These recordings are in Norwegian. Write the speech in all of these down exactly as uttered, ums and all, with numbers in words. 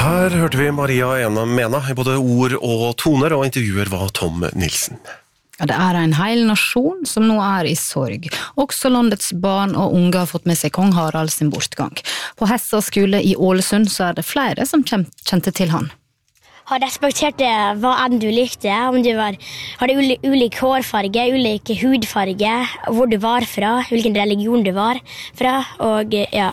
Her hørte vi Maria Ena Mena i både ord og toner, og intervjuer var Tom Nilsen. Ja, det er en hel nasjon som nå er i sorg. Også landets barn og unge har fått med seg kong Harald sin bortgang. På Hessa skole i Ålesund så er det flere som kjente til han. Har respektert det, hva enn du likte, om du var, hadde ulik, ulik hårfarge, ulik hudfarge, hvor du var fra, hvilken religion du var fra, og ja,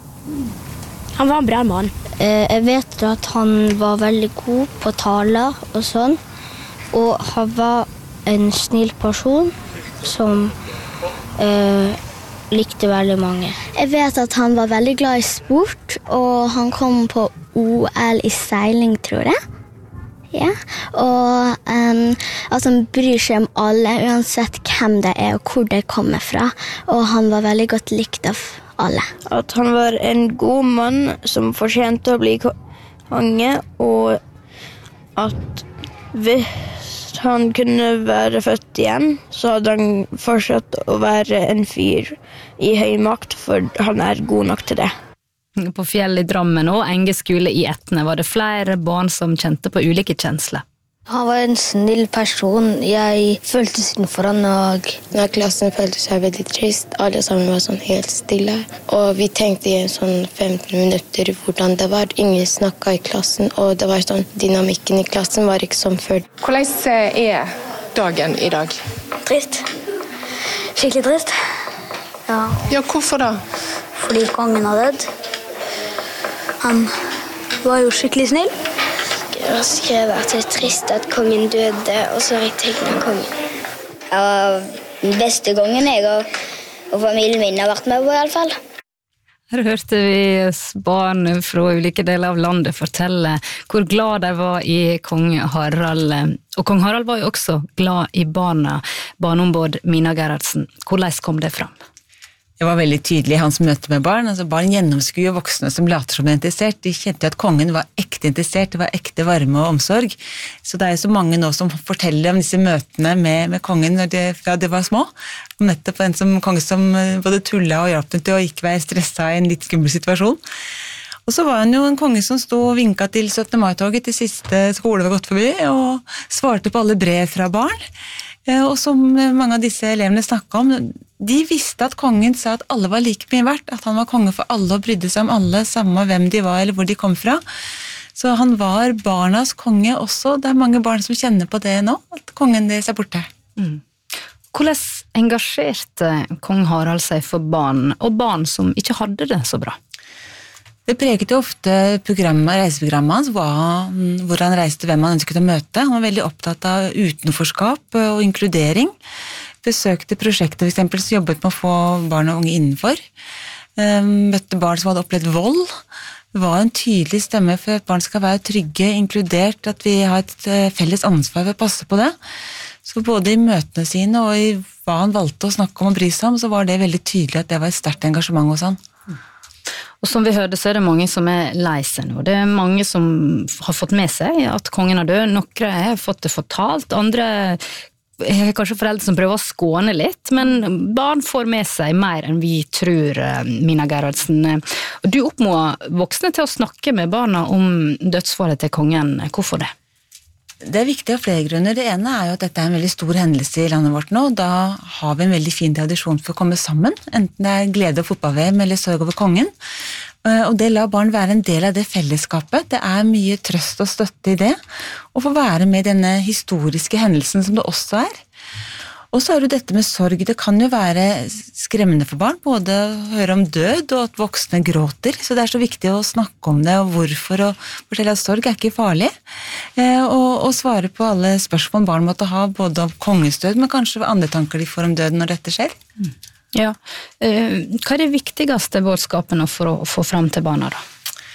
han var en bra mann. Jeg vet at han var veldig god på taler og sånn, og han var en snill person som eh, likte veldig mange. Jeg vet at han var veldig glad i sport, og han kom på O L i seiling, tror jeg. Ja, og um, altså, han bryr seg om alle, uansett hvem det er og hvor det kommer fra, og han var veldig godt likt av alle. At han var en god mann som fortjente å bli konge, og at hvis han kunne være født igjen, så hadde han fortsatt å være en fyr i høy makt, for han er god nok til det. På fjell i Drammen og Enge skole i Etne var det flere barn som kjente på ulike kjensler. Han var en snill person. Jeg følte synd for han, og når klassen følte seg veldig trist, alle sammen var sånn helt stille. Og vi tenkte i en sånn femten minutter hvordan det var. Ingen snakket i klassen, og det var sånn, dynamikken i klassen var ikke som før. Hvordan er dagen i dag? Trist. Skikkelig trist. Ja. Ja, hvorfor da? Fordi kongen har dødd. Han var jo skikkelig snill. Jeg har skrevet at det er trist at kongen døde, og så har jeg tegnet kongen. Ja, den beste gangen jeg og, og familien min har vært med på i alle fall. Her hørte vi barn fra ulike deler av landet fortelle hvor glad de var i kong Harald. Og kong Harald var jo også glad i barna. Barneombud Mina Gerhardsen. Hvordan kom det fram? Det var veldig tydelig i hans møte med barn. Altså, barn gjennomskuer voksne som later som er interessert. De kjente at kongen var ekte interessert, det var ekte varme og omsorg. Så det er jo så mange nå som forteller om disse møtene med, med kongen når de, fra de var små. Og nettopp en som, konge som både tullet og hjalp dem til å ikke være stresset i en litt skummel situasjon. Og så var han jo en konge som stod og vinket til syttende mai-toget til siste skole var gått forbi, og svarte på alle brev fra barn. Og som mange av disse elevene snakket om, de visste at kongen sa at alle var like mye verdt, at han var konge for alle og brydde seg om alle, samme hvem de var eller hvor de kom fra. Så han var barnas konge også. Det er mange barn som kjenner på det nå, at kongen deres er borte. Mm. Hvordan engasjerte kong Harald seg for barn, og barn som ikke hadde det så bra? Det preget jo ofte programmet, reiseprogrammet hans, hvor han reiste, hvem han ønsket å møte. Han var veldig opptatt av utenforskap og inkludering. Besøkte prosjekter for eksempel, som jobbet med å få barn og unge innenfor. Møtte barn som hadde opplevd vold. Det var en tydelig stemme for at barn skal være trygge, inkludert, at vi har et felles ansvar for å passe på det. Så både i møtene sine og i hva han valgte å snakke om og bry seg om, så var det veldig tydelig at det var et sterkt engasjement hos han. Og som vi hørte, så er det mange som er lei seg nå. Det er mange som har fått med seg at kongen er død. Noen har fått det fortalt, andre har kanskje foreldre som prøver å skåne litt, men barn får med seg mer enn vi tror, Mina Gerhardsen. Du oppmoder voksne til å snakke med barna om dødsfallet til kongen. Hvorfor det? Det er viktig av flere grunner. Det ene er jo at dette er en veldig stor hendelse i landet vårt nå. Da har vi en veldig fin tradisjon for å komme sammen, enten det er glede og fotball-V M eller sorg over kongen. Og det lar barn være en del av det fellesskapet. Det er mye trøst og støtte i det, å få være med i denne historiske hendelsen som det også er. Og så er det dette med sorg. Det kan jo være skremmende for barn, både å høre om død og at voksne gråter. Så det er så viktig å snakke om det, og hvorfor, og fortelle at sorg er ikke farlig. Og, og svare på alle spørsmål barn måtte ha, både om kongens død, men kanskje andre tanker de får om døden når dette skjer. Ja. Hva er det viktigste budskapene for å få fram til barna da?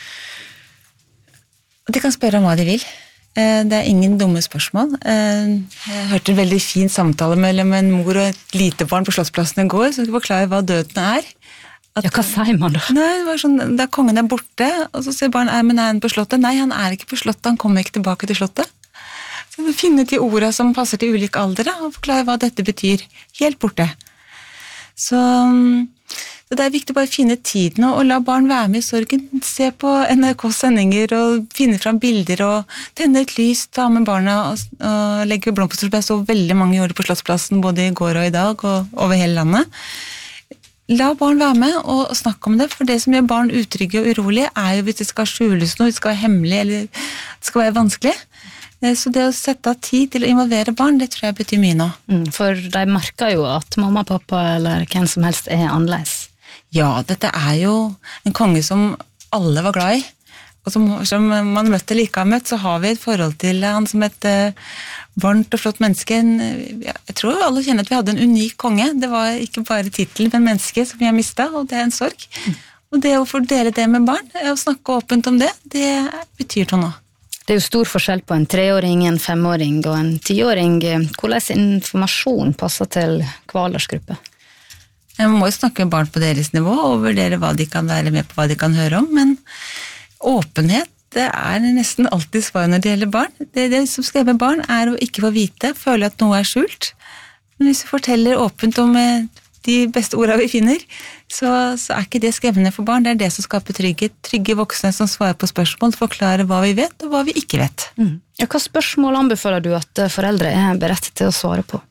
De kan spørre om hva de vil. Det er ingen dumme spørsmål. Jeg hørte en veldig fin samtale mellom en mor og et lite barn på Slottsplassen i går, som skulle forklare hva døden er. At, ja, hva sier man da? Nei, det var sånn, da kongen er borte, og så sier barn, men er han på slottet? Nei, han er ikke på slottet, han kommer ikke tilbake til slottet. Så vi finner de ordene som passer til ulike aldre, og forklare hva dette betyr. Helt borte. Så Så det er viktig bare å finne tiden og, og la barn være med i sorgen. Se på N R K-sendinger og finne fram bilder og tenne et lys, ta med barna og, og legge blomster. Jeg så veldig mange gjorde det på Slottsplassen både i går og i dag og over hele landet. La barn være med og, og snakke om det, for det som gjør barn utrygge og urolige er jo hvis det skal skjules noe, det skal være hemmelig eller det skal være vanskelig. Så det å sette av tid til å involvere barn, det tror jeg betyr mye nå. Mm, for de merker jo at mamma, pappa eller hvem som helst er annerledes. Ja, dette er jo en konge som alle var glad i, og som, som man møtte like har møtt, så har vi et forhold til han som et uh, varmt og flott menneske. En, jeg tror alle kjenner at vi hadde en unik konge. Det var ikke bare titlen, men menneske som vi har mistet, og det er en sorg. Mm. Og det å fordele det med barn, å snakke åpent om det, det betyr noe nå. Det er jo stor forskjell på en treåring, en femåring og en tiåring. Hvordan informasjon passer til hver aldersgruppe? Man må jo snakke med barn på deres nivå og vurdere hva de kan være med på, hva de kan høre om, men åpenhet, det er nesten alltid svar når det gjelder barn. Det, det som skal med barn er å ikke få vite, føle at noe er skjult. Men hvis vi forteller åpent om de beste ordene vi finner, så, så er ikke det skremmende for barn. Det er det som skaper trygghet. Trygge voksne som svarer på spørsmål, forklarer hva vi vet og hva vi ikke vet. Mm. Ja, hva spørsmål anbefaler du at foreldre er beredt til å svare på?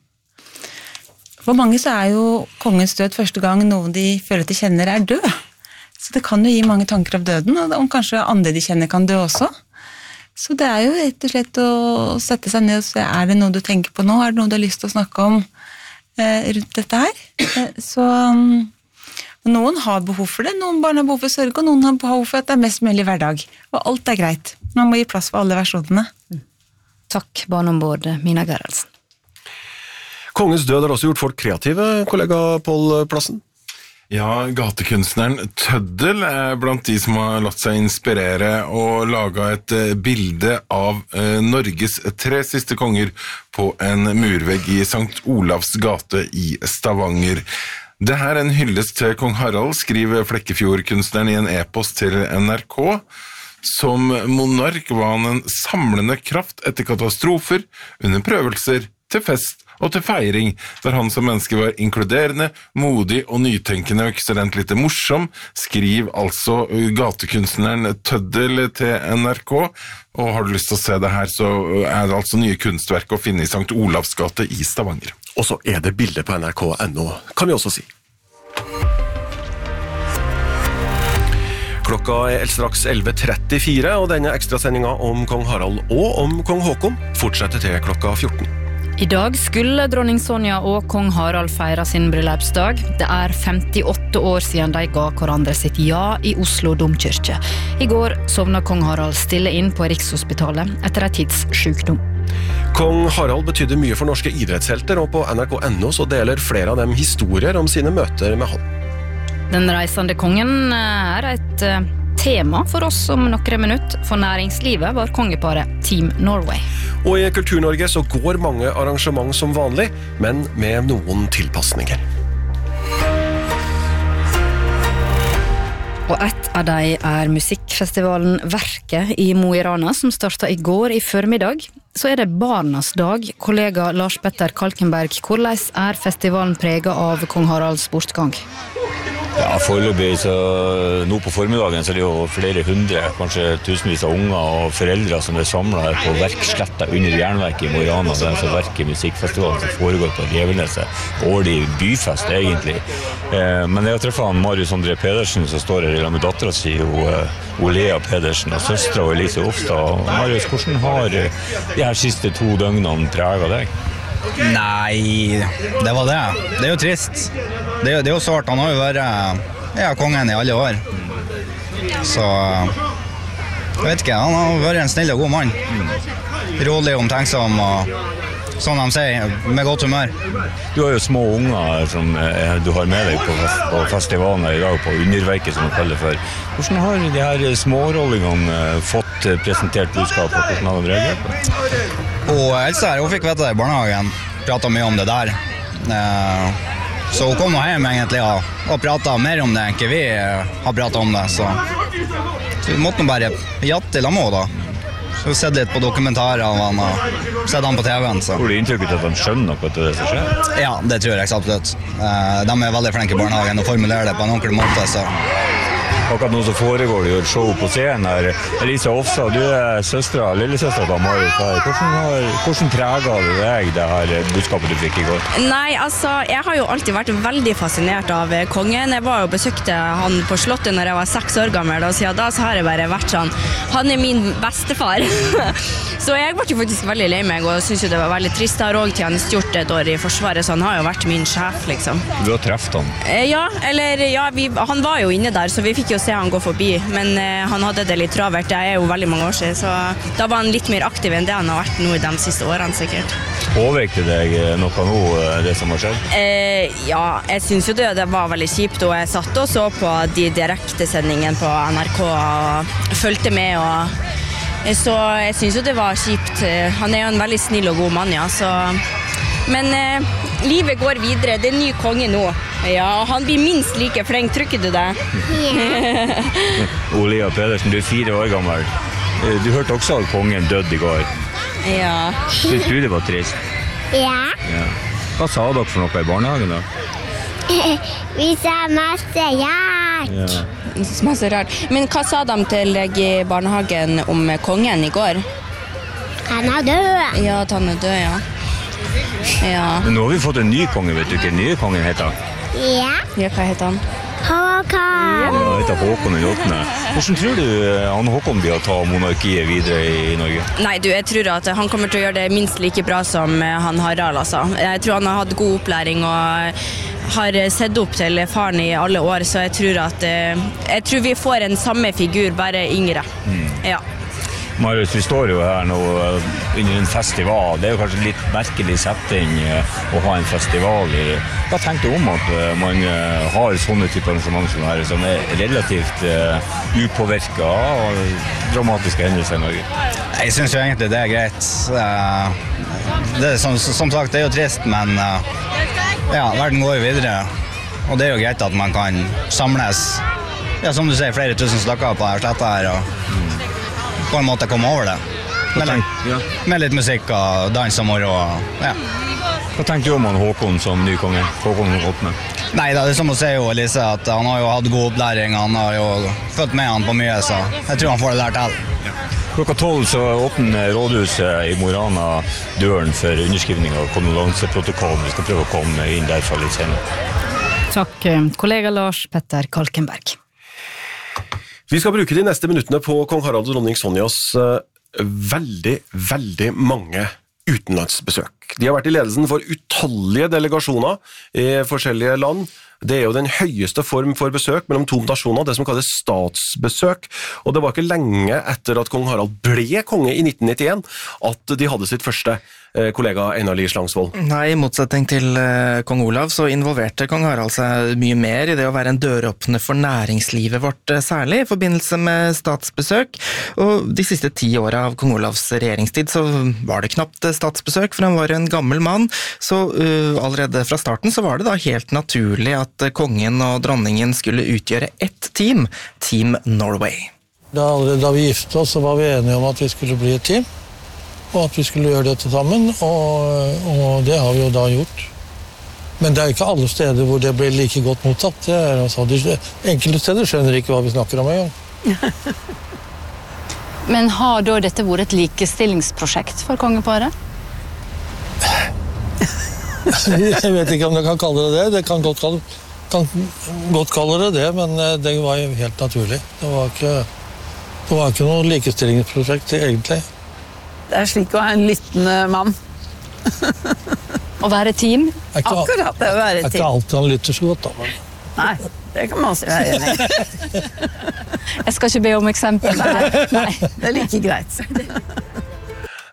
For mange så er jo kongens død første gang noen de føler at de kjenner er død. Så det kan jo gi mange tanker om døden, og om kanskje andre de kjenner kan dø også. Så det er jo rett og slett å sette seg ned og se, er det noe du tenker på nå? Er det noe du har lyst til å snakke om eh, rundt dette her? Eh, så um, noen har behov for det, noen barn har behov for sørge, og noen har behov for at det er mest mulig hverdag. Og alt er greit. Man må gi plass for alle versjonene. Takk, barneombud Mina Gerhardsen. Kongens død har også gjort folk kreative, kollega Pål Plassen. Ja, gatekunstneren Tøddel er blant de som har latt seg inspirere og laget et bilde av Norges tre siste konger på en murvegg i Sankt Olavs gate i Stavanger. Det her er en hyllest til kong Harald, skriver Flekkefjord-kunstneren i en e-post til N R K. Som monark var han en samlende kraft etter katastrofer, under prøvelser, til fest og til feiring, der han som menneske var inkluderende, modig og nytenkende og ekstremt litt morsom, skriv altså gatekunstneren Tøddel til N R K, og har du lyst til å se det her, så er det altså nye kunstverk å finne i Sankt Olavs gate i Stavanger. Og så er det bilder på N R K punktum N O, kan vi også si. Klokka er straks elleve trettifire, og denne ekstrasendingen om kong Harald og om kong Håkon fortsetter til klokka fjorten. I dag skulle dronning Sonja og kong Harald feire sin bryllupsdag. Det er femtiåtte år siden de ga hverandre sitt ja i Oslo domkirke. I går sovna kong Harald stille inn på Rikshospitalet etter en tids sykdom. Kong Harald betydde mye for norske idrettshelter, og på N R K punktum N O så deler flere av dem historier om sine møter med han. Den reisende kongen er et tema for oss om noen minutter. For næringslivet var kongeparet Team Norway. Og i Kultur-Norge så går mange arrangement som vanlig, men med noen tilpasninger. Og et av de er musikkfestivalen Verket i Mo i Rana, som startet i går i formiddag. Så er det Barnas dag. Kollega Lars Petter Kalkenberg, hvordan er festivalen preget av kong Haralds bortgang? Ja, foreløpig så nå på formiddagen så er det jo flere hundre, kanskje tusenvis av unger og foreldre som er samlet her på Verksletta under Jernverket i Mo i Rana. Det er altså Verket musikkfestivalen som foregår på Reveneset. Årlig byfest egentlig. Eh, men jeg har treffet han Marius André Pedersen som står her i lag med datteren sin, og Lea Pedersen og søstra og Elise Ofstad. Marius, hvordan har de her siste to døgnene preget deg? Nei, det var det. Det er jo trist. Det er, det er jo svart. Han har jo vært ja, kongen i alle år. Så jeg vet ikke, han har vært en snill og god mann. Rolig, omtenksom og sånn de sier, med godt humør. Du har jo små unger som du har med deg på, fest, på festivalen i dag, på underverket som du kaller for. Hvordan har de her smårollingene fått presentert budskap, og hvordan har de reagert på det? Og Else her, hun fikk vite det i barnehagen, pratet mye om det der. Så hun kom hjem egentlig og, og pratet mer om det enn ikke vi har pratet om det. Så, så vi måtte bare jatte la med da. har sett litt på dokumentarer av han og sett han på T V-en. Så. Får du inntrykket at de skjønner noe til det som skjer? Ja, det tror jeg absolutt. De er veldig flinke i barnehagen og formulerer det på en ordentlig måte. Så. Akkurat nå så foregår det jo et show på scenen her. Elisa Ofsa, du er søstra, lillesøstra til Marit her. Hvordan, har, hvordan preget det deg, det her budskapet du fikk i går? Nei, altså, jeg har jo alltid vært veldig fascinert av kongen. Jeg var jo besøkte han på slottet når jeg var seks år gammel, og siden da så har jeg bare vært sånn, han er min bestefar. Så jeg ble jo faktisk veldig lei meg, og synes jo det var veldig trist. Jeg har også tjenestgjort et år i Forsvaret, så han har jo vært min sjef, liksom. Du har treffet han? Ja, eller ja, vi, han var jo inne der, så vi fikk jo se han gå forbi, men eh, han hadde det litt travert. Det er jo veldig mange år siden, så da var han litt mer aktiv enn det han har vært nå i de siste årene, sikkert. Påvirkte deg noe nå, det som har skjedd? Eh, ja, jeg synes jo det, det var veldig kjipt, og jeg satt og så på de direktesendingene på N R K og fulgte med, og så jeg synes jo det var kjipt. Han er jo en veldig snill og god mann, ja, så... Men eh, livet går videre, det er ny konge nå. Ja, han blir minst like flink, trykker du det? Ja. Olia Pedersen, du er fire år gammel. Du hørte også at kongen døde i går. Ja. Synes du det var trist? Ja. Ja. Hva sa dere for noe i barnehagen da? Vi sa masse rart. Ja. Masse rart. Men hva sa de til deg i barnehagen om kongen i går? Han er død. Ja, at han er død, ja. Ja. Men nå har vi fått en ny konge, vet du ikke? En ny konge heter han. Ja. Ja, hva heter han? Håkon. Ja, han heter Håkon den åttende. Hvordan tror du han Håkon blir å ta monarkiet videre i Norge? Nei, du, jeg tror at han kommer til å gjøre det minst like bra som han Harald, altså. Jeg tror han har hatt god opplæring og har sett opp til faren i alle år, så jeg tror at jeg tror vi får en samme figur, bare yngre. Mm. Ja. Marius, vi står jo her nå under en festival. Det er jo kanskje litt merkelig setting å ha en festival i. Hva tenkte du om at man har sånne typer arrangement som her, som er relativt uh, upåvirket av dramatiske hendelser i Norge? Jeg synes jo egentlig det er greit. Det er, som, som sagt, det er jo trist, men uh, ja, verden går jo videre. Og det er jo greit at man kan samles, ja, som du sier, flere tusen stykker på her sletta her, og på en måte komme over det. Med litt, ja. med litt musikk og dans og moro. Ja. Hva tenkte du om han Håkon som ny konge? Håkon åttende? Nei, det er som å si jo, Elise, at han har jo hatt god opplæring, han har jo fått med han på mye, så jeg tror han får det der til. Ja. Klokka tolv så åpner rådhuset i Mo i Rana døren for underskrivning av kondolanseprotokollen. Vi skal prøve å komme inn derfra litt senere. Takk, kollega Lars Petter Kalkenberg. Vi skal bruke de neste minuttene på kong Harald og dronning Sonjas uh, veldig, veldig mange utenlandsbesøk. De har vært i ledelsen for utallige delegasjoner i forskjellige land. Det er jo den høyeste form for besøk mellom to nasjoner, det som kalles statsbesøk. Og det var ikke lenge etter at kong Harald ble konge i nitten nittien at de hadde sitt første kollega Einar Lie Slangsvold. Nei, i motsetning til uh, kong Olav så involverte kong Harald seg mye mer i det å være en døråpner for næringslivet vårt, uh, særlig i forbindelse med statsbesøk. Og de siste ti årene av kong Olavs regjeringstid så var det knapt statsbesøk, for han var en gammel mann. Så uh, allerede fra starten så var det da helt naturlig at uh, kongen og dronningen skulle utgjøre ett team, Team Norway. Da, da vi gifte oss så var vi enige om at vi skulle bli et team, og at vi skulle gjøre dette sammen, og, og det har vi jo da gjort. Men det er ikke alle steder hvor det blir like godt mottatt. Det er, altså, de, enkelte steder skjønner ikke hva vi snakker om en gang. Men har da dette vært et likestillingsprosjekt for kongeparet? Jeg vet ikke om jeg kan kalle det det. Det kan godt kalle, kan godt kalle det det, men det var jo helt naturlig. Det var ikke, det var ikke noe likestillingsprosjekt egentlig. Det er slik å ha en lyttende mann. Å være team? Akkurat det å være team. Det er ikke alltid han lytter så godt da. Men... Nei, det kan man også være enig. Jeg skal ikke be om eksempel. Nei, det er like greit.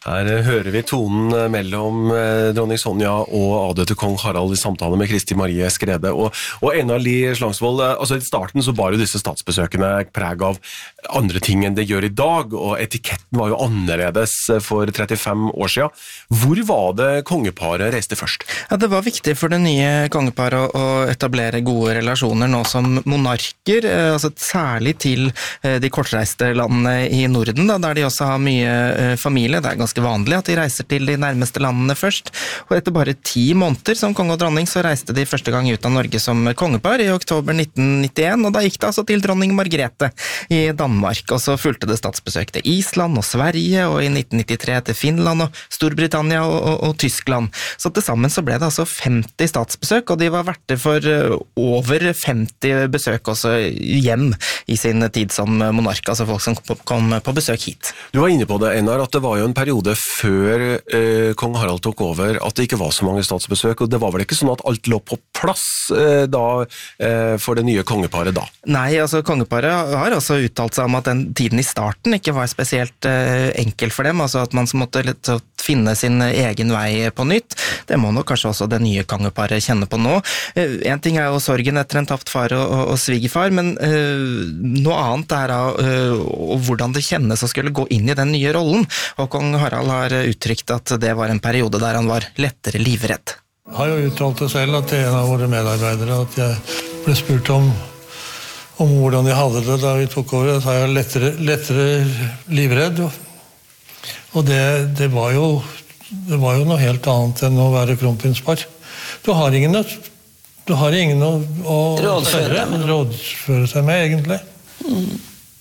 Her hører vi tonen mellom dronning Sonja og avdøde kong Harald i samtale med Kristi Marie Skrede. Og, og Einar Lie Slangsvold, altså i starten så bar jo disse statsbesøkene preg av andre ting enn det gjør i dag, og etiketten var jo annerledes for trettifem år siden. Hvor var det kongeparet reiste først? Ja, det var viktig for det nye kongeparet å etablere gode relasjoner nå som monarker, altså særlig til de kortreiste landene i Norden, da, der de også har mye familie. Det er ganske vanlig at de reiser til de nærmeste landene først, og etter bare ti måneder som konge og dronning så reiste de første gang ut av Norge som kongepar i oktober nitten nittien, og da gikk det altså til dronning Margrethe i Danmark, og så fulgte det statsbesøk til Island og Sverige, og i nitten nittitre til Finland og Storbritannia og, og, og Tyskland. Så til sammen så ble det altså femti statsbesøk, og de var verter for over femti besøk også hjem i sin tid som monark, altså folk som kom på besøk hit. Du var inne på det, Einar, at det var jo en periode før eh, kong Harald tok over at det ikke var så mange statsbesøk, og det var vel ikke sånn at alt lå på plass eh, da, eh, for det nye kongeparet da? Nei, altså kongeparet har også uttalt seg om at den tiden i starten ikke var spesielt eh, enkel for dem, altså at man måtte litt, finne sin egen vei på nytt. Det må nok kanskje også det nye kongeparet kjenne på nå. Eh, en ting er jo sorgen etter en tapt far og, og, og svigerfar, men eh, noe annet er da, eh, og hvordan det kjennes å skulle gå inn i den nye rollen, og kong Harald har uttrykt at det var en periode der han var lettere livredd. Jeg har jo uttalt det selv at det er en av våre medarbeidere at jeg ble spurt om, om hvordan jeg hadde det da vi tok over, at jeg er lettere, lettere livredd. Og det, det, var jo, det var jo noe helt annet enn å være kronprinspar. Du har ingen, du har ingen å, å rådføre, rådføre seg med, egentlig. Mm.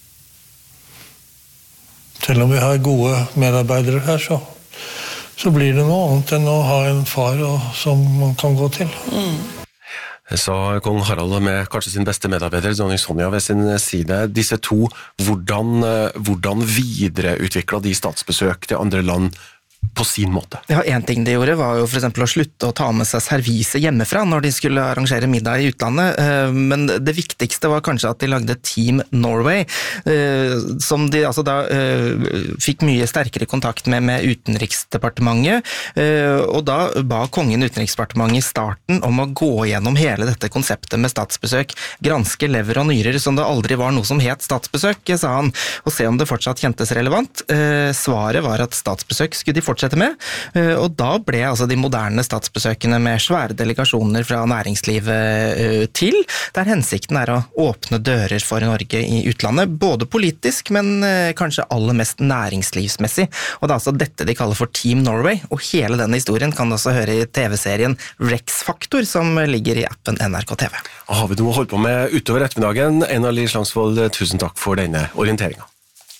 Selv om vi har gode medarbeidere her, så, så blir det noe annet enn å ha en far og, som man kan gå til. Mm. Sa kong Harald med kanskje sin beste medarbeider, dronning Sonja, ved sin side. Disse to, hvordan, hvordan videreutviklet de statsbesøk til andre land på sin måte? Ja, en ting de gjorde var jo for eksempel å slutte å ta med seg servise hjemmefra når de skulle arrangere middag i utlandet, men det viktigste var kanskje at de lagde Team Norway, som de altså da fikk mye sterkere kontakt med, med utenriksdepartementet, og da ba kongen utenriksdepartementet i starten om å gå gjennom hele dette konseptet med statsbesøk, granske lever og nyrer som det aldri var noe som het statsbesøk, sa han, og se om det fortsatt kjentes relevant. Svaret var at statsbesøk skulle de fortsette med, og da ble altså de moderne statsbesøkene med svære delegasjoner fra næringslivet til, der hensikten er å åpne dører for Norge i utlandet, både politisk, men kanskje aller mest næringslivsmessig, og det er altså dette de kaller for Team Norway, og hele denne historien kan du også høre i tv-serien Rex Factor, som ligger i appen N R K T V. Har vi noe å holde på med utover ettermiddagen? Einar Lie Slangsvold, tusen takk for denne orienteringen.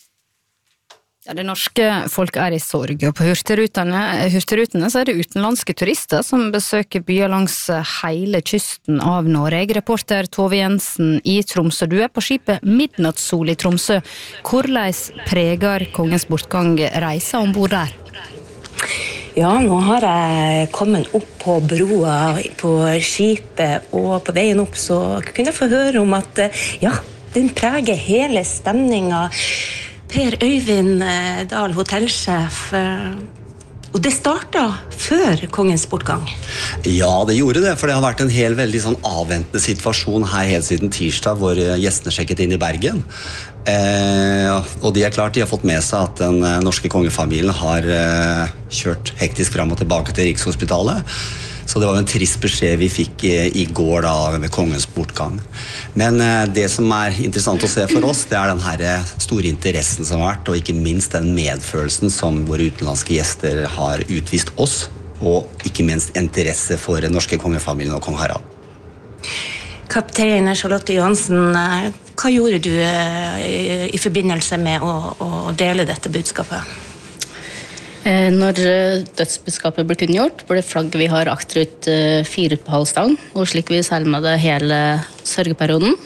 Ja, det norske folk er i sorg, og på hurtigrutene, hurtigrutene så er det utenlandske turister som besøker byer langs hele kysten av Norge. Reporter Tove Jensen i Tromsø, du er på skipet Midnattssol i Tromsø. Hvordan preger kongens bortgang reisa ombord der? Ja, nå har jeg kommet opp på broa på skipet, og på veien opp så kunne jeg få høre om at ja, den preger hele stemningen. Per Øyvind Dahl, hotellsjef, og det startet før kongens bortgang. Ja, det gjorde det, for det har vært en helt veldig sånn avventende situasjon her helt siden tirsdag, hvor gjestene sjekket inn i Bergen. Eh, og de er klart, de har fått med seg at den norske kongefamilien har eh, kjørt hektisk frem og tilbake til Rikshospitalet. Så det var en trist beskjed vi fikk i, i går da, med kongens bortgang. Men eh, det som er interessant å se for oss, det er den her store interessen som har vært, og ikke minst den medfølelsen som våre utenlandske gjester har utvist oss, og ikke minst interesse for den norske kongefamilien og kong Harald. Kaptein Charlotte Johansen, hva gjorde du i, i forbindelse med å, å dele dette budskapet? Når dødsbudskapet ble kunngjort, ble flagget vi har akterut fire på halvstang, og slik vi selmer det hele sørgeperioden.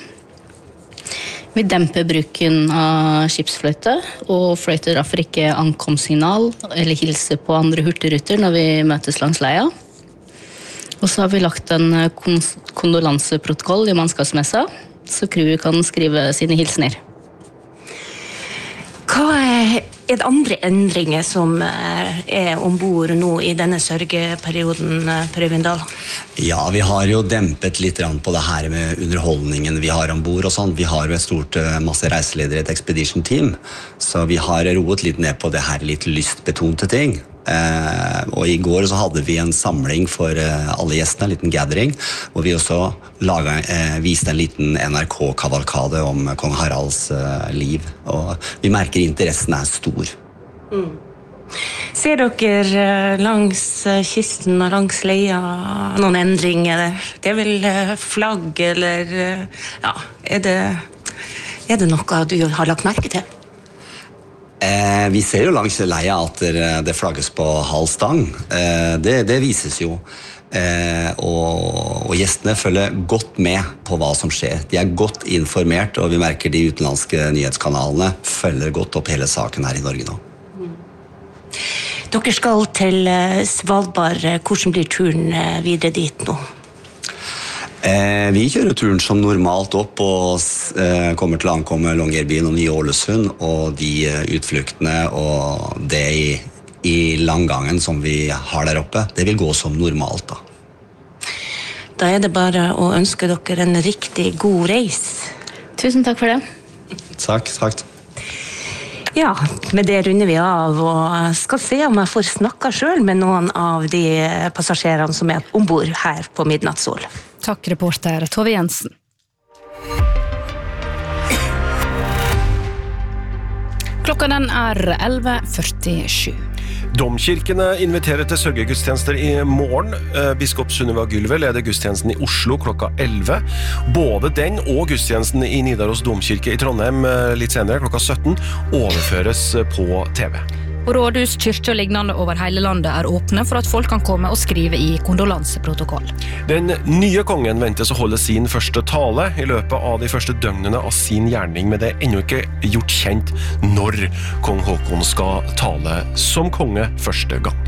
Vi demper bruken av skipsfløyte, og fløyter derfor ikke ankomstsignal eller hilser på andre hurtigruter når vi møtes langs leia. Og så har vi lagt en kondolanseprotokoll i mannskapsmessa, så crewet kan skrive sine hilsener. Hva Er det andre endringer som er ombord nå i denne sørgeperioden, Per Øyvind Dahl? Ja, vi har jo dempet litt på det her med underholdningen vi har ombord og sånn. Vi har jo et stort masse reiseledere, et expedition team, så vi har roet litt ned på det her litt lystbetonte ting. Eh, og i går så hadde vi en samling for eh, alle gjestene, en liten gathering, hvor vi også laget, eh, viste en liten N R K-kavalkade om kong Haralds eh, liv, og vi merker interessen er stor. Mm. Ser dere langs kysten og langs leia noen endringer? Det er vel flagg, eller ja, er det, er det noe du har lagt merke til? Eh, vi ser jo langs leia at det flagges på halv stang. Eh, det, det vises jo. Eh, og, og gjestene følger godt med på hva som skjer. De er godt informert, og vi merker de utenlandske nyhetskanalene følger godt opp hele saken her i Norge nå. Dere skal til Svalbard. Hvordan blir turen videre dit nå? Eh, vi kjører turen som normalt opp og eh, kommer til å ankomme Longyearbyen og Ny-Ålesund, og de eh, utfluktene og det i, i langgangen som vi har der oppe, det vil gå som normalt da. Da er det bare å ønske dere en riktig god reis. Tusen takk for det. Takk, takk. Ja, med det runder vi av og skal se om jeg får snakket selv med noen av de passasjerene som er ombord her på Midnattssol. Takk, reporter Tove Jensen. Klokka den er elleve førtisju. Domkirkene inviterer til sørgegudstjenester i morgen. Biskop Sunniva Gylve leder gudstjenesten i Oslo klokka elleve. Både den og gudstjenesten i Nidaros domkirke i Trondheim litt senere klokka sytten overføres på T V. Og rådhus, kyrkjer og lignende over hele landet er åpne for at folk kan komme og skrive i kondolanseprotokoll. Den nye kongen ventes å holde sin første tale i løpet av de første døgnene av sin gjerning, men det er ennå ikke gjort kjent når kong Håkon skal tale som konge første gang.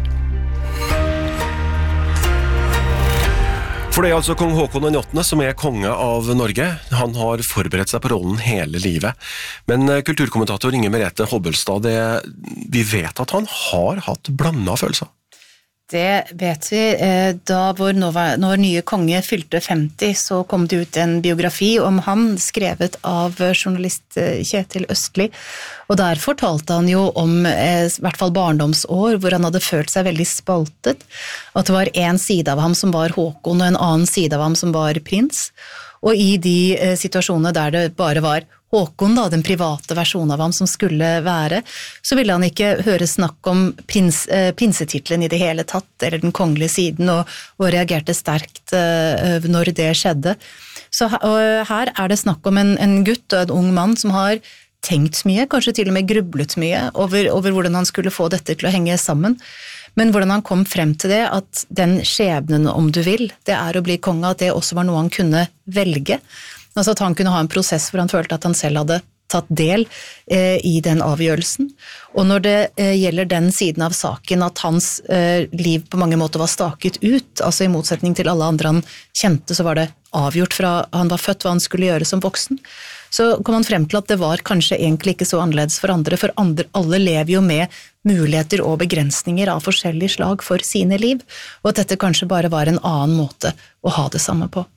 For det er altså kong Håkon den åttende som er konge av Norge. Han har forberedt seg på rollen hele livet. Men kulturkommentator Inger Merete Hobbelstad, det, vi vet at han har hatt blandet følelser. Det vet vi. Da vår, når nye konge fylte femti, så kom det ut en biografi om han, skrevet av journalist Kjetil Østli. Og der fortalte han jo om i hvert fall barndomsår, hvor han hadde følt seg veldig spaltet. At det var en side av ham som var Håkon, og en annen side av ham som var prins. Og i de situasjonene der det bare var Håkon, da, den private versjonen av ham som skulle være, så ville han ikke høre snakk om prins, eh, prinsetitlen i det hele tatt, eller den kongelige siden, og, og reagerte sterkt eh, når det skjedde. Så og her er det snakk om en, en gutt og en ung mann som har tenkt mye, kanskje til og med grublet mye, over, over hvordan han skulle få dette til å henge sammen. Men hvordan han kom frem til det, at den skjebnen, om du vil, det er å bli konge, at det også var noe han kunne velge. Altså at han kunne ha en prosess hvor han følte at han selv hadde tatt del eh, i den avgjørelsen. Og når det eh, gjelder den siden av saken at hans eh, liv på mange måter var staket ut, altså i motsetning til alle andre han kjente, så var det avgjort fra han var født hva han skulle gjøre som voksen, så kom han frem til at det var kanskje egentlig ikke så annerledes for andre, for andre, alle lever jo med muligheter og begrensninger av forskjellige slag for sine liv, og at dette kanskje bare var en annen måte å ha det samme på.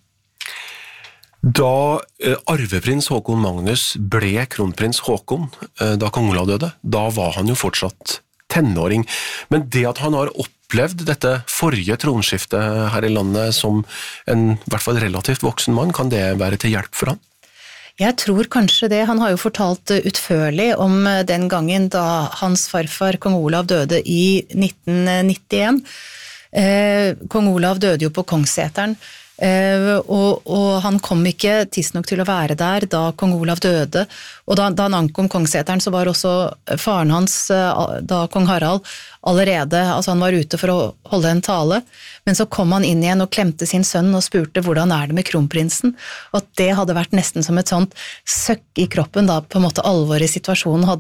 Da eh, arveprins Håkon Magnus ble kronprins Håkon, eh, da kong Olav døde, da var han jo fortsatt tenåring. Men det at han har opplevd dette forrige tronskiftet her i landet som en i hvert fall relativt voksen mann, kan det være til hjelp for han? Jeg tror kanskje det. Han har jo fortalt utførlig om den gangen da hans farfar, kong Olav, døde i nitten nittien. Eh, kong Olav døde jo på Kongsseteren, Uh, og, og han kom ikke tidsnok til å være der da kong Olav døde, og da, da han ankom Kongsseteren så var også faren hans, uh, da kong Harald, allerede, altså han var ute for å holde en tale, men så kom han inn igjen og klemte sin sønn og spurte hvordan er det med kronprinsen, og at det hadde vært nesten som et sånt søkk i kroppen da på en måte alvoret i situasjonen hadde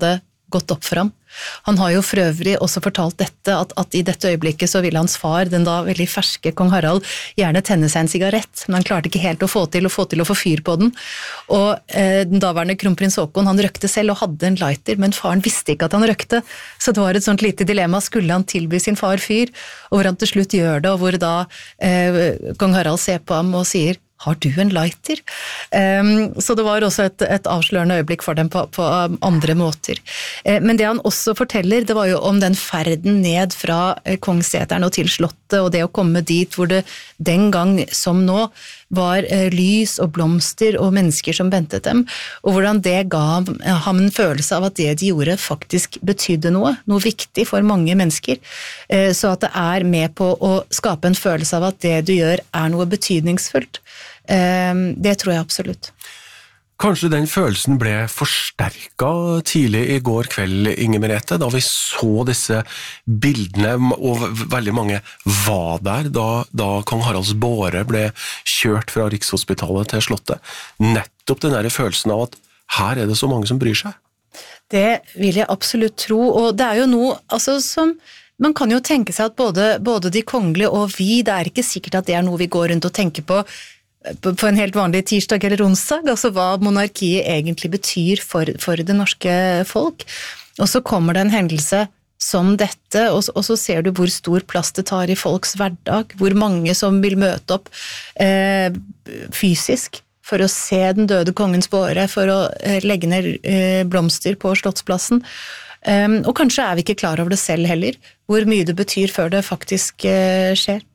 gått opp for ham. Han har jo for øvrig også fortalt dette, at, at i dette øyeblikket så ville hans far, den da veldig ferske kong Harald, gjerne tenne seg en sigarett, men han klarte ikke helt å få til å få til å få fyr på den. Og eh, den daværende kronprins Haakon, han røkte selv og hadde en lighter, men faren visste ikke at han røkte, så det var et sånt lite dilemma, skulle han tilby sin far fyr, og hvor han til slutt gjør det, og hvor da eh, kong Harald ser på ham og sier, har du en lighter? Um, så det var også et, et avslørende øyeblikk for dem på, på andre måter. Uh, men det han også forteller, det var jo om den ferden ned fra uh, Kongsseteren og til slottet, og det å komme dit hvor det den gang som nå var uh, lys og blomster og mennesker som ventet dem, og hvordan det ga uh, ham en følelse av at det de gjorde faktisk betydde noe, noe viktig for mange mennesker, uh, så at det er med på å skape en følelse av at det du gjør er noe betydningsfullt. Det tror jeg absolutt. Kanskje den følelsen ble forsterket tidlig i går kveld, Inger Merete, da vi så disse bildene, og veldig mange var der da, da kong Haralds båre ble kjørt fra Rikshospitalet til slottet. Nettopp den der følelsen av at her er det så mange som bryr seg. Det vil jeg absolutt tro, og det er jo noe altså, som man kan jo tenke seg at både, både de kongelige og vi, det er ikke sikkert at det er noe vi går rundt og tenker på på en helt vanlig tirsdag eller onsdag, altså hva monarkiet egentlig betyr for, for det norske folk. Og så kommer det en hendelse som dette, og, og så ser du hvor stor plass det tar i folks hverdag, hvor mange som vil møte opp eh, fysisk for å se den døde kongens båre, for å eh, legge ned eh, blomster på Slottsplassen. Um, og kanskje er vi ikke klar over det selv heller, hvor mye det betyr før det faktisk eh, skjer.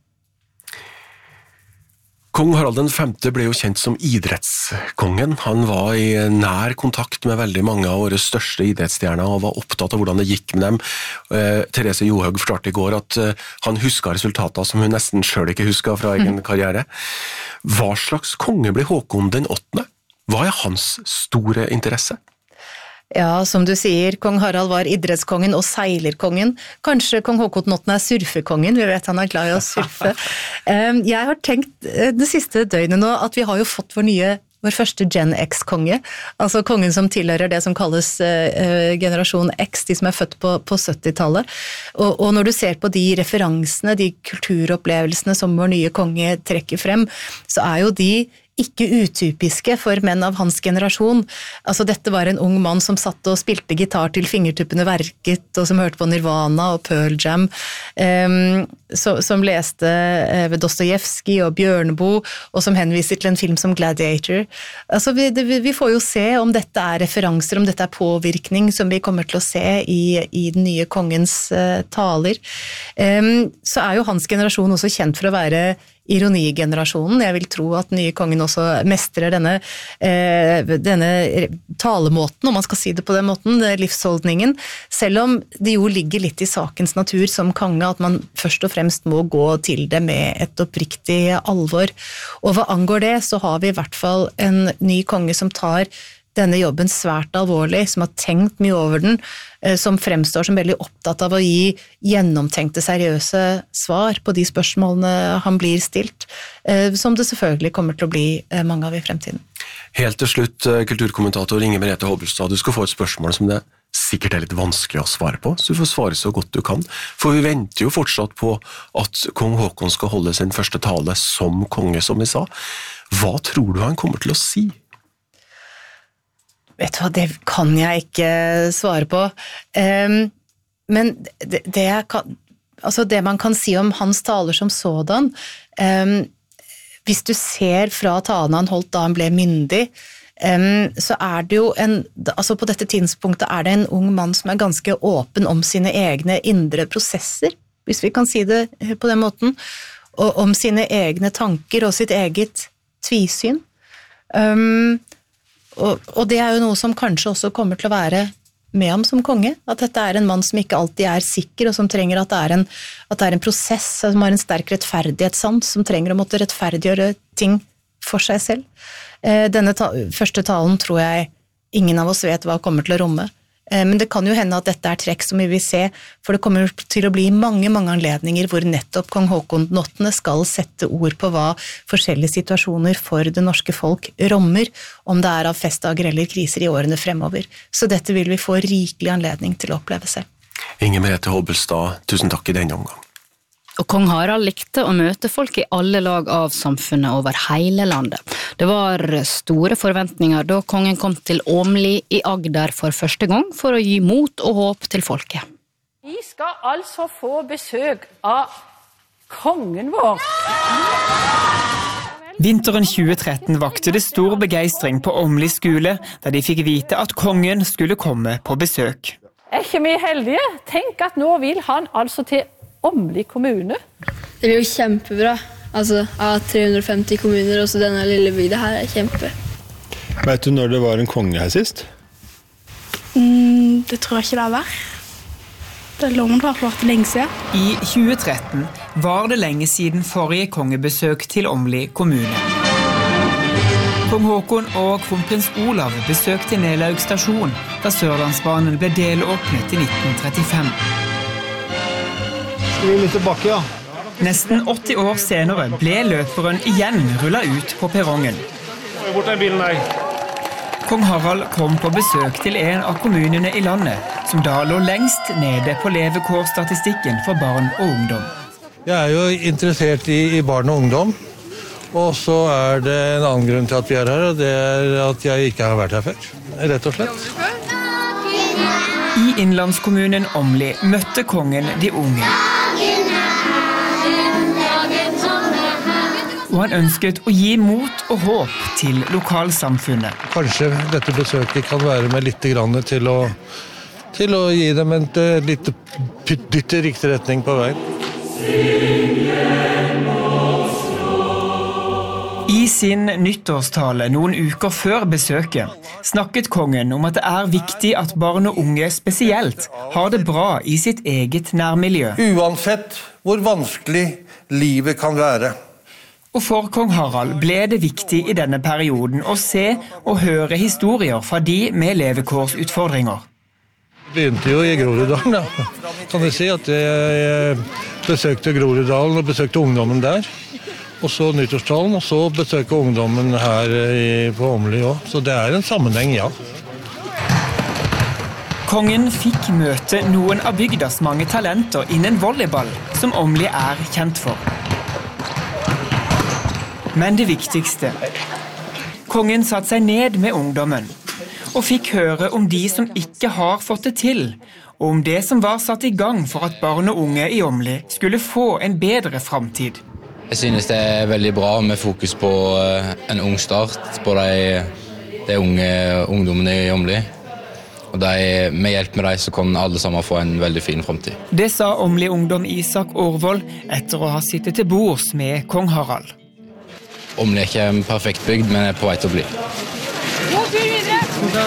Kong Harald den femte ble jo kjent som idrettskongen. Han var i nær kontakt med veldig mange av våre største idrettsstjerner og var opptatt av hvordan det gikk med dem. Eh, Therese Johaug fortalte i går at eh, han huska resultater som hun nesten selv ikke huska fra egen mm. karriere. Hva slags konge ble Håkon den åttende? Hva er hans store interesse? Ja, som du sier, kong Harald var idrettskongen og seilerkongen. Kanskje kong Håkon den åttende er surfekongen, vi vet han er glad i å surfe. Jeg har tenkt det siste døgnet nå at vi har jo fått vår nye, vår første Gen X-konge, altså kongen som tilhører det som kalles uh, generasjon X, de som er født på, på syttitallet. Og, og når du ser på de referansene, de kulturopplevelsene som vår nye konge trekker frem, så er jo de ikke utypiske for menn av hans generasjon. Altså dette var en ung mann som satt og spilte gitar til fingertuppene verket, og som hørte på Nirvana og Pearl Jam, um, så, som leste uh, Dostojevskij og Bjørneboe, og som henviser til en film som Gladiator. Altså vi, det, vi får jo se om dette er referanser, om dette er påvirkning som vi kommer til å se i, i den nye kongens uh, taler. Um, så er jo hans generasjon også kjent for å være ironigenerasjonen. Jeg vil tro at nye kongen også mestrer denne, eh, denne talemåten, om man skal si det på den måten, livsholdningen, selv om det jo ligger litt i sakens natur som konge, at man først og fremst må gå til det med et oppriktig alvor. Og hva angår det, så har vi i hvert fall en ny konge som tar denne jobben svært alvorlig, som har tenkt mye over den, som fremstår som veldig opptatt av å gi gjennomtenkte, seriøse svar på de spørsmålene han blir stilt, som det selvfølgelig kommer til å bli mange av i fremtiden. Helt til slutt, kulturkommentator Inger Merete Hobbelstad, du skal få et spørsmål som det sikkert er litt vanskelig å svare på, så du får svare så godt du kan, for vi venter jo fortsatt på at kong Håkon skal holde sin første tale som konge, som vi sa. Hva tror du han kommer til å si? Vet du hva, det kan jeg ikke svare på. Um, men det, det, kan, altså det man kan si om hans taler som sådan, um, hvis du ser fra talen han holdt da han ble myndig, um, så er det jo en, altså på dette tidspunktet er det en ung mann som er ganske åpen om sine egne indre prosesser, hvis vi kan si det på den måten, og om sine egne tanker og sitt eget tvisyn. Um, Og, og det er jo noe som kanskje også kommer til å være med ham som konge, at dette er en mann som ikke alltid er sikker, og som trenger at det er en, at det er en prosess, som har en sterk rettferdighetssans, som trenger å måtte rettferdiggjøre ting for seg selv. Eh, denne ta- første talen tror jeg ingen av oss vet hva kommer til å romme. Men det kan jo hende at dette er trekk som vi vil se, for det kommer til å bli mange, mange anledninger hvor nettopp kong Haakon den åttende skal sette ord på hva forskjellige situasjoner for det norske folk rommer, om det er av festdager eller kriser i årene fremover. Så dette vil vi få rikelig anledning til å oppleve selv. Inger Merete Hobbelstad, tusen takk i denne omgang. Og kong Harald likte å møte folk i alle lag av samfunnet over hele landet. Det var store forventninger da kongen kom til Åmli i Agder for første gang for å gi mot og håp til folket. Vi skal altså få besøk av kongen vår. Vinteren tjue tretten vakte det stor begeistring på Åmli skole, der de fikk vite at kongen skulle komme på besøk. Er ikke vi heldige? Tenk at nå vil han altså til Åmli kommune. Det blir jo kjempebra. Altså, av tre hundre og femti kommuner, også denne lille bygda her er kjempe. Vet du når det var en konge her sist? Mm, det tror jeg ikke det har vært. Det er loven har vært lenge siden. I tjue tretten var det lenge siden forrige kongebesøk til Åmli kommune. Kong Haakon og kronprins Olav besøkte Nelaug stasjon, da Sørlandsbanen ble delåpnet i nitten trettifem. Skal vi litt tilbake, ja? Nesten åtti år senere ble løperen igjen rullet ut på perrongen. Bort den bilen der. Kong Harald kom på besøk til en av kommunene i landet, som da lå lengst nede på levekårsstatistikken for barn og ungdom. Jeg er jo interessert i, i barn og ungdom, og så er det en annen grunn til at vi er her, og det er at jeg ikke har vært her før, rett og slett. I innlandskommunen Åmli møtte kongen de unge. Og han ønsket å gi mot og håp til lokalsamfunnet. Kanskje dette besøket kan være med litt grann til å, til å gi dem en litt dytt i riktig retning på veien. I sin nyttårstale noen uker før besøket snakket kongen om at det er viktig at barn og unge spesielt har det bra i sitt eget nærmiljø. Uansett hvor vanskelig livet kan være. Og for kong Harald ble det viktig i denne perioden å se og høre historier fra de med levekårsutfordringer. Jeg begynte jo i Groruddalen, da. Kan jeg si at jeg besøkte Groruddalen og besøkte ungdommen der. Og så nyttårstalen, og så besøkte ungdommen her på Åmli også. Så det er en sammenheng, ja. Kongen fikk møte noen av bygdas mange talenter innen volleyball, som Åmli er kjent for. Men det viktigste. Kongen satt seg ned med ungdommen, og fikk høre om de som ikke har fått det til, og om det som var satt i gang for at barn og unge i Åmli skulle få en bedre fremtid. Jeg synes det er veldig bra med fokus på en ung start på de, de unge ungdommene i Åmli. Og de, med hjelp med dem så kan alle sammen få en veldig fin fremtid. Det sa Åmli-ungdom Isak Aarvold etter å ha sittet til bords med kong Harald. Åmli er ikke en perfekt bygd, men er på vei til å bli. God tur videre!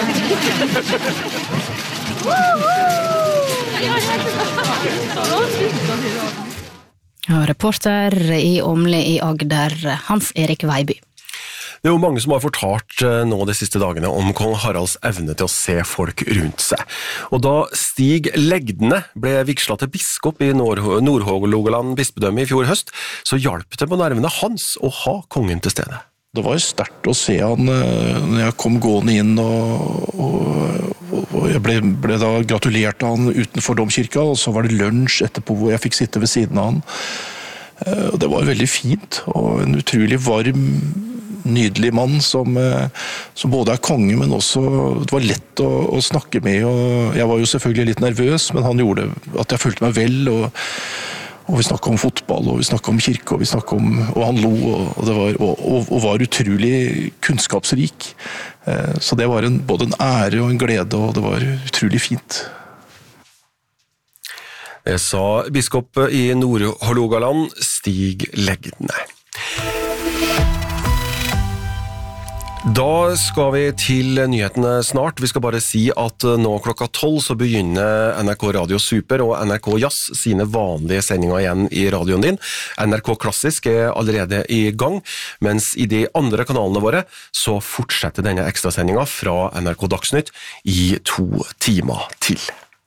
Ja, reporter i Åmli i Agder, Hans Erik Veiby. Det er jo mange som har fortalt nå de siste dagene om kong Haralds evne til å se folk rundt seg. Og da Stig Legdene ble vigslet til biskop i Nord-Hålogaland bispedømme i fjor høst, så hjalp det på nervene hans å ha kongen til stede. Det var jo sterkt å se han når jeg kom gående inn, og, og, og jeg ble, ble da gratulert av han utenfor domkirka, og så var det lunsj etterpå hvor jeg fikk sitte ved siden av han. Og det var veldig fint, og en utrolig varm, nydelig mann som, som både er konge, men også det var lett å, å snakke med. Og jeg var jo selvfølgelig litt nervøs, men han gjorde at jeg følte meg vel. Og, og vi snakket om fotball, og vi snakket om kirke, og, vi snakket om, og han lo, og, det var, og, og, og var utrolig kunnskapsrik. Så det var en, både en ære og en glede, og det var utrolig fint. Det sa biskop i Nord-Hålogaland, Stig Legdene. Da skal vi til nyhetene snart. Vi skal bare si at nå klokka tolv så begynner N R K Radio Super og N R K Jazz sine vanlige sendinger igjen i radioen din. N R K Klassisk er allerede i gang, mens i de andre kanalene våre så fortsetter denne ekstrasendinga fra N R K Dagsnytt i to timer til.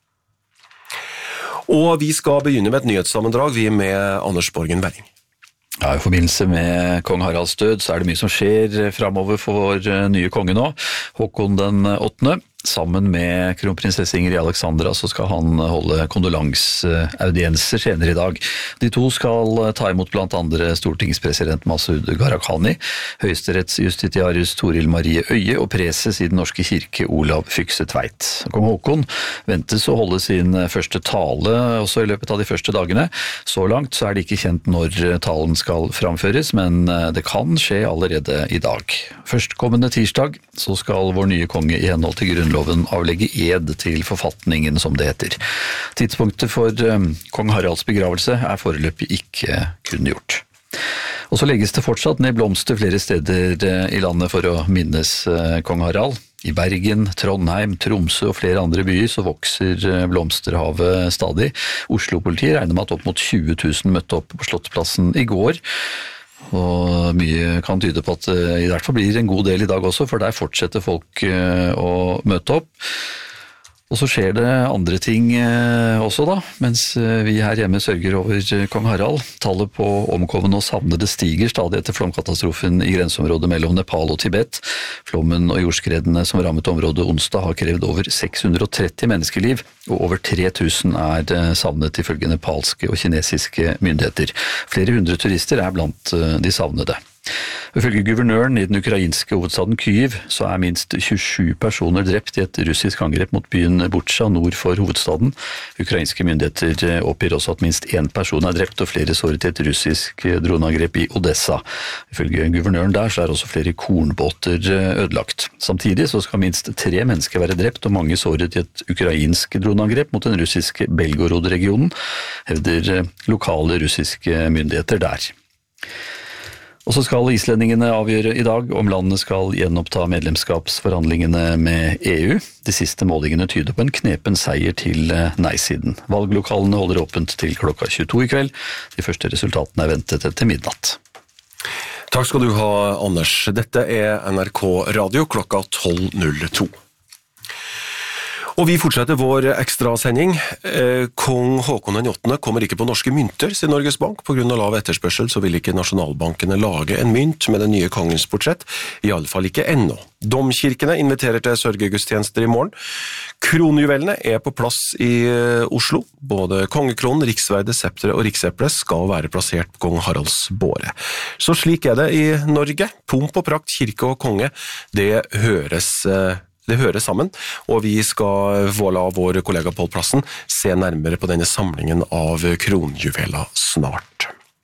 Og vi skal begynne med et nyhetssammendrag, vi med Anders Borgen Werring. Ja, I forbindelse med kong Haralds død så er det mye som skjer fremover for vår nye konge nå, Håkon den åttende. Sammen med kronprinsesse Ingrid Alexandra så skal han holde kondolansaudienser senere i dag. De to skal ta imot blant andre stortingspresident Masud Gharahkhani, høyesterettsjustitiarius Toril Marie Øye og preses i den norske kirke Olav Fykse Tveit. Kong Håkon ventes å holde sin første tale også i løpet av de første dagene. Så langt så er det ikke kjent når talen skal framføres, men det kan skje allerede i dag. Førstkommende tirsdag så skal vår nye konge i henhold til grunnloven avlegge ed til forfatningen, som det heter. Tidspunktet for um, kong Haralds begravelse er foreløpig ikke kunngjort. Og så legges det fortsatt ned blomster flere steder uh, i landet for å minnes uh, kong Harald. I Bergen, Trondheim, Tromsø og flere andre byer så vokser uh, blomsterhavet stadig. Oslo-politiet regner med at opp mot tjue tusen møtte opp på Slottsplassen i går. Og mye kan tyde på at det i hvert fall blir en god del i dag også, for der fortsetter folk å møte opp. Og så skjer det andre ting også da, mens vi her hjemme sørger over kong Harald. Tallet på omkomne og savnede stiger stadig etter flomkatastrofen i grenseområdet mellom Nepal og Tibet. Flommen og jordskredene som rammet området onsdag har krevd over seks hundre og tretti menneskeliv, og over tre tusen er savnet ifølge nepalske og kinesiske myndigheter. Flere hundre turister er blant de savnede. Ifølge guvernøren i den ukrainske hovedstaden Kyiv så er minst tjuesju personer drept i et russisk angrep mot byen Butsja nord for hovedstaden. Ukrainske myndigheter oppgir også at minst én person er drept og flere såret i et russisk droneangrep i Odessa. Ifølge guvernøren der så er også flere kornbåter ødelagt. Samtidig så skal minst tre mennesker være drept og mange såret i et ukrainsk droneangrep mot den russiske Belgorod-regionen, hevder lokale russiske myndigheter der. Og så skal islendingene avgjøre i dag om landet skal gjenoppta medlemskapsforhandlingene med E U. De siste målingene tyder på en knepen seier til nei-siden. Valglokalene holder åpent til klokka tjueto i kveld. De første resultatene er ventet etter midnatt. Takk skal du ha, Anders. Dette er N R K Radio klokka tolv null to. Og vi fortsetter vår ekstrasending. Eh, Kong Håkon den åttende kommer ikke på norske mynter, sier Norges Bank. På grunn av lav etterspørsel så vil ikke nasjonalbankene lage en mynt med den nye kongens portrett, i alle fall ikke ennå. Domkirkene inviterer til sørgegudstjenester i morgen. Kronjuvelene er på plass i Oslo. Både kongekronen, riksverdet, septere og rikseplet skal være plassert på kong Haralds båre. Så slik er det i Norge. Pomp og prakt, kirke og konge, det høres Det hører sammen, og vi skal la vår kollega Pål Plassen se nærmere på denne samlingen av kronjuveler snart.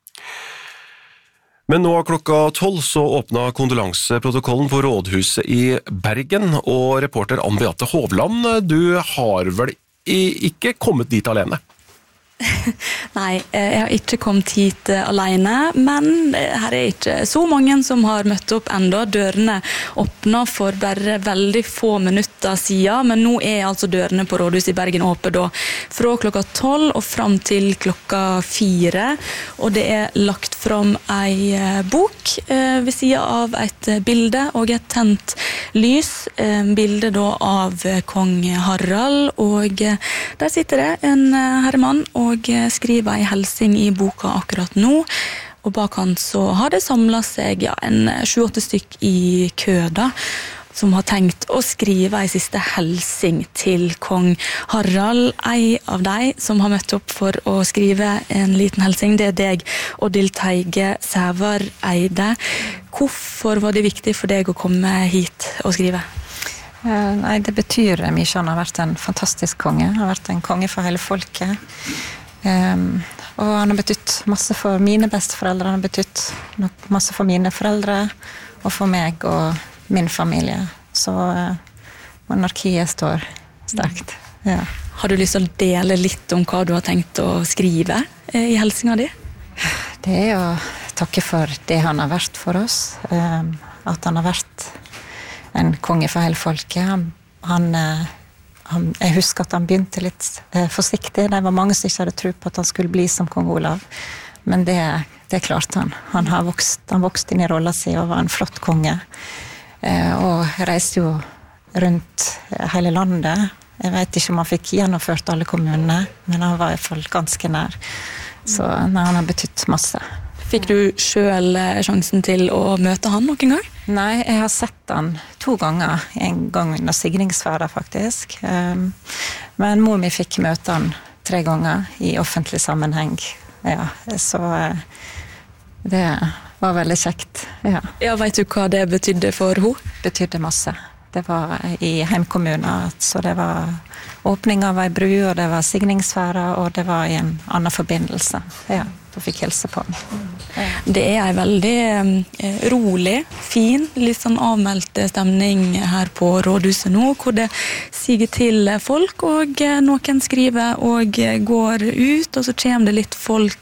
Men nå klokka tolv så åpnet kondolanseprotokollen på Rådhuset i Bergen, og reporter Ann Beate Hovland, du har vel ikke kommet dit alene? Nei, jeg har ikke kommet hit alene, men her er ikke så mange som har møtt opp enda. Dørene åpnet for bare veldig få minutter siden, men nå er altså dørene på Rådhuset i Bergen åpne da fra klokka tolv og frem til klokka fire, og det er lagt fram ei bok ved siden av et bilde og et tent lys, bilde da av kong Harald, og der sitter det en herremann og og skriver en hilsing i boka akkurat nå, og bak han så har det samlet seg ja, en sju-åtte stykk i kø da, som har tenkt å skrive en siste hilsing til kong Harald. En av de som har møtt opp for å skrive en liten hilsing, det er deg, Odil Teige Sævareide. Hvorfor var det viktig for deg å komme hit og skrive? Uh, nei, det betyr mye. Han har vært en fantastisk konge. Han har vært en konge for hele folket. Um, og han har betytt masse for mine besteforeldre. Han har betytt masse for mine foreldre og for meg og min familie. Så uh, monarkiet står sterkt. Ja. Har du lyst til å dele litt om hva du har tenkt å skrive uh, i hilsinga di? Det er å takke for det han har vært for oss. Um, at han har vært en konge for hele folket. Han, han, han, jeg husker at han begynte litt forsiktig. Det var mange som ikke hadde tro på at han skulle bli som kong Olav. Men det, det klarte han. Han har vokst, han vokst inn i rollen sin og var en flott konge. Og reiste jo rundt hele landet. Jeg vet ikke om han fikk gjennomført alle kommunene, men han var i hvert fall ganske nær. Så nei, han har betydt masse. Fikk du selv sjansen til å møte han noen gang? Nei, jeg har sett han to ganger. En gang under signingsferda faktisk. Men mor mi fikk møte han tre ganger i offentlig sammenheng. Ja, så det var veldig kjekt. Ja. Ja, vet du hva det betydde for henne? Betydde masse. Det var i heimkommunen, så det var åpning av ei bru, og det var signingsfæra, og det var i en annen forbindelse. Ja, du fikk helse på den. Ja. Det er en veldig eh, rolig, fin, litt sånn avmeldt stemning her på rådhuset nå, hvor det siger til folk, og noen skriver og går ut, og så kommer det litt folk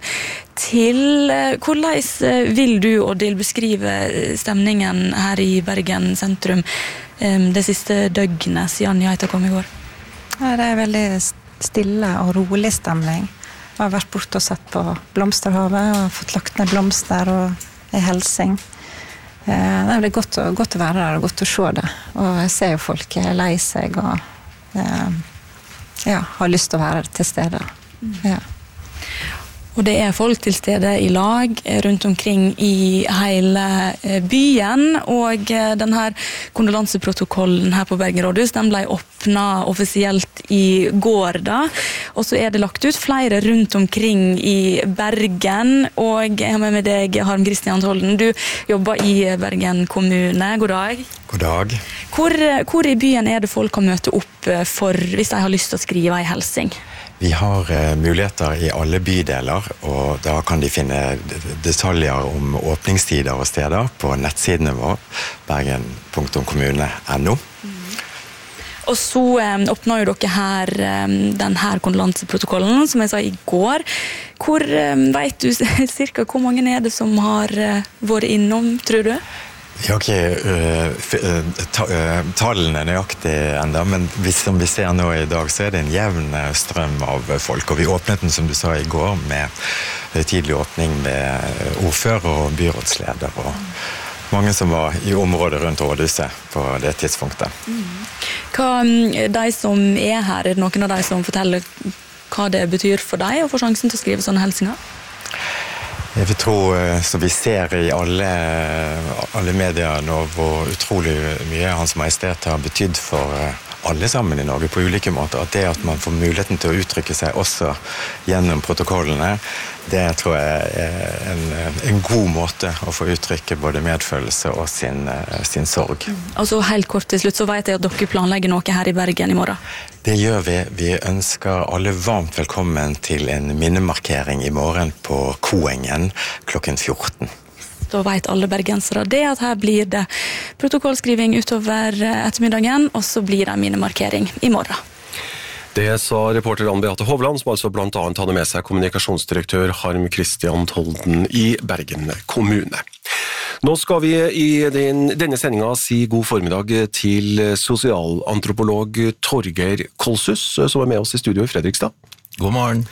til. Hvordan vil du, Odil, beskrive stemningen her i Bergen sentrum det siste døgnet siden nyheten kom i går? Ja, det er veldig stille og rolig stemning. Jeg har vært borte og sett på blomsterhavet og fått lagt ned blomster og en helsing. Det er godt å, godt å være der og godt å se det. Og jeg ser jo folk er lei seg og ja, har lyst til å være til stede. Ja. Og det er folk til stede i lag rundt omkring i hele byen, og denne kondolanseprotokollen her på Bergen rådhus, den ble åpnet offisielt i går da, og så er det lagt ut flere rundt omkring i Bergen, og jeg har med meg deg, Harm Christian Tolden, du jobber i Bergen kommune. God dag. God dag. Hvor, hvor i byen er det folk kan møte opp for hvis de har lyst til å skrive en hilsing? Vi har uh, muligheter i alle bydeler, og da kan de finne detaljer om åpningstider og steder på nettsidene våre, bergen punktum kommune punktum no. Mm. Og så um, åpner jo dere her um, denne kondolanseprotokollen, som jeg sa i går. Hvor um, vet du cirka hvor mange er det som har uh, vært innom, tror du? Vi har ikke uh, ta, uh, tallene nøyaktig enda, men hvis, som vi ser nå i dag, så er det en jevn strøm av folk. Og vi åpnet den, som du sa i går, med tidlig åpning med ordfører og byrådsleder. Og mange som var i området rundt rådhuset på det tidspunktet. Mm. Hva, de som er her, er det noen av de som forteller hva det betyr for deg å få sjansen til å skrive sånne hilsinger? Jeg vil tro, som vi ser i alle, alle medier nå, hvor utrolig mye Hans Majestet har betydd for alle sammen i Norge på ulike måter, at det at man får muligheten til å uttrykke seg også gjennom protokollene, det tror jeg er en, en god måte å få uttrykke både medfølelse og sin, sin sorg. Altså helt kort til slutt, så vet jeg at dere planlegger noe her i Bergen i morgen. Det gjør vi. Vi ønsker alle varmt velkommen til en minnemarkering i morgen på Koengen klokken fjorten. Da vet alle bergensere det, at her blir det protokollskriving utover ettermiddagen, og så blir det minnemarkering i morgen. Det sa reporter Ann Beate Hovland, som altså blant annet hadde med seg kommunikasjonsdirektør Harm Christian Tolden i Bergen kommune. Nå skal vi i den, denne sendingen si god formiddag til sosialantropolog Torgeir Kolshus, som er med oss i studio i Fredrikstad. God morgen.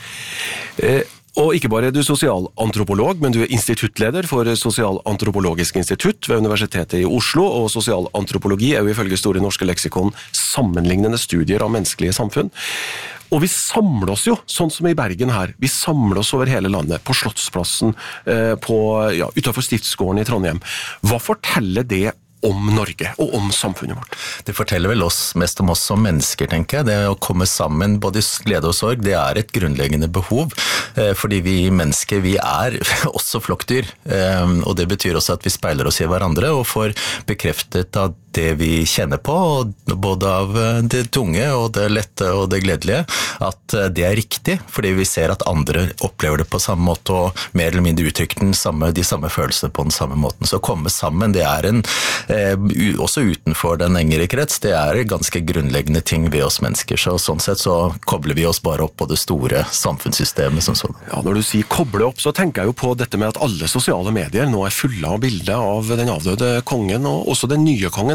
Eh, Og ikke bare er du sosialantropolog, men du er instituttleder for Sosialantropologisk institutt ved Universitetet i Oslo, og sosialantropologi er jo ifølge Store norske leksikon sammenlignende studier av menneskelige samfunn. Og vi samler oss jo, sånn som i Bergen her, vi samler oss over hele landet, på Slottsplassen, på, ja, utenfor Stiftsgården i Trondheim. Hva forteller det om Norge og om samfunnet vårt? Det forteller vel oss mest om oss som mennesker, tenker jeg. Det å komme sammen, både glede og sorg, det er et grunnleggende behov, fordi vi mennesker, vi er også flokkdyr, og det betyr også at vi speiler oss i hverandre og får bekreftet at det vi kjenner på, både av det tunge og det lette og det gledelige, at det er riktig, fordi vi ser at andre opplever det på samme måte og mer eller mindre uttrykker den samme, de samme følelsene på den samme måten. Så å komme sammen, det er en, eh, også utenfor den engere krets, det er ganske grunnleggende ting ved oss mennesker. Så sånn sett så kobler vi oss bare opp på det store samfunnssystemet som sånn. Ja, når du sier koble opp, så tenker jeg jo på dette med at alle sosiale medier nå er fulle av bilder av den avdøde kongen, og også den nye kongen.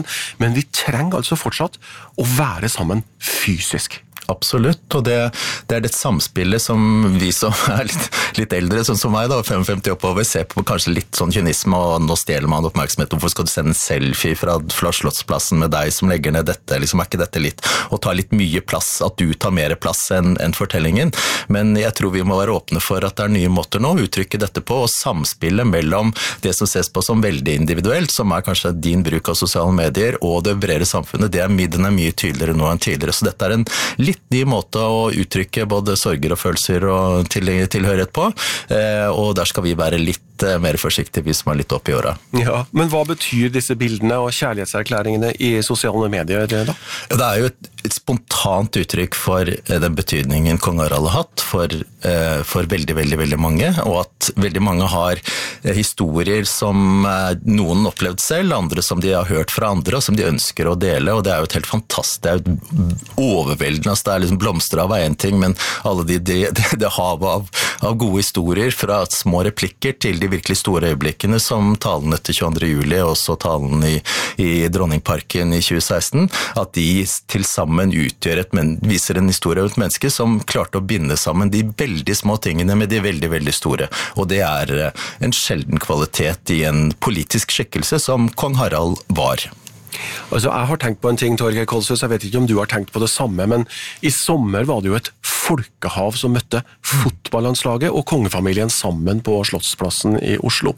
men vi trenger altså fortsatt å være sammen fysisk. Absolutt, og det, det er det samspillet som vi som er litt, litt eldre, sånn som meg da, femtifem oppover, ser på kanskje litt sånn kynisme, og nå stjeler man oppmerksomhet. Hvorfor skal du sende en selfie fra, fra Slottsplassen med deg som legger ned dette? Liksom er ikke dette litt, og tar litt mye plass, at du tar mer plass enn, enn fortellingen? Men jeg tror vi må være åpne for at det er nye måter nå å uttrykke dette på, og samspillet mellom det som ses på som veldig individuelt, som er kanskje din bruk av sosiale medier, og det bredere samfunnet, det er, den er mye tydeligere nå enn tidligere. Så dette er en litt ny måte å uttrykke både sorger og følelser og til, tilhørighet på, eh, og der skal vi være litt eh, mer forsiktige hvis man er litt opp i åra. Ja, men hva betyr disse bildene og kjærlighetserklæringene i sosiale medier da? Det er jo et, et spontant uttrykk for eh, den betydningen kong Harald har hatt for, eh, for veldig, veldig, veldig mange, og at veldig mange har eh, historier som eh, noen opplevd selv, andre som de har hørt fra andre, og som de ønsker å dele, og det er jo et helt fantastisk, det er jo et overveldende, det er liksom blomster av en ting, men alle de, de, de, det havet av, av gode historier fra små replikker til de virkelig store øyeblikkene som talen etter tjueandre juli og også talen i, i Dronningparken i tjue seksten, at de til sammen utgjør et, men, viser en historie av et menneske som klarte å binde sammen de veldig små tingene med de veldig, veldig store. Og det er en sjelden kvalitet i en politisk skikkelse som kong Harald var. Altså, jeg har tenkt på en ting, Torgeir Kolshus, jeg vet ikke om du har tenkt på det samme, men i sommer var det jo et folkehav som møtte fotballandslaget og kongefamilien sammen på Slottsplassen i Oslo.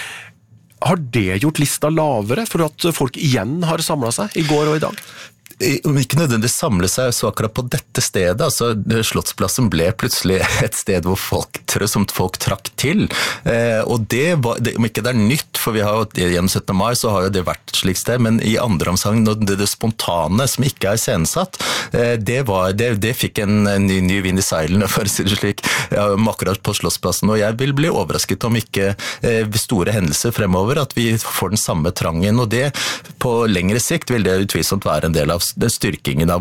Har det gjort lista lavere for at folk igjen har samlet seg i går og i dag? Om ikke nødvendigvis samle seg så akkurat på dette stedet, altså Slottsplassen ble plutselig et sted hvor folk, som folk trakk til, eh, og det var, det, om ikke det er nytt, for vi har jo, gjennom syttende mai så har jo det vært et slikt sted, men i andre omsang, det, det spontane som ikke er iscenesatt, eh, det, var, det, det fikk en, en ny, ny vind i seilene, for å si det slik, ja, akkurat på Slottsplassen, og jeg vil bli overrasket om ikke eh, store hendelser fremover, at vi får den samme trangen, og det på lengre sikt vil det utvilsomt være en del av den styrkingen av